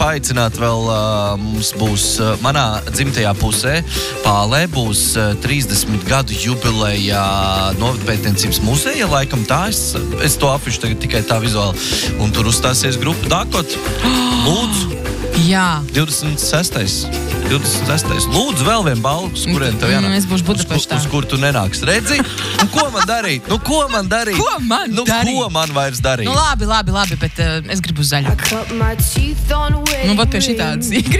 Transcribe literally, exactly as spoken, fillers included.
aicināt vēl, uh, mums būs uh, manā dzimtajā pusē, Pālē, būs uh, trīsdesmit gadu jubileja Novadpētniecības muzeja, laikam tā, es, es to afišu tagad tikai tā vizuāli, un tur uzstāsies grupa Dakot. Lūdzu, Jā. divdesmit sestais divdesmit sestais Lūdzu, vēl vien balvu, uz kurien tev jānāk. Es būšu Budapeštā. Uz, uz kur tu nenāks. Redzi? Nu, ko man darīt? Nu, ko man darīt? Ko man nu, darīt? Ko man vairs darīt? Nu, labi, labi, labi, bet uh, es gribu zaļu. Nu, vat pie šitādas.